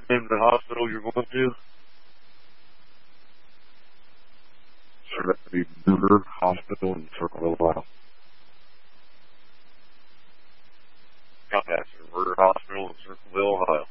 name of the hospital you're going to? Sure, that would be Murder Hospital in Circleville, Ohio. Got that, sir. Murder Hospital in Circleville, Ohio.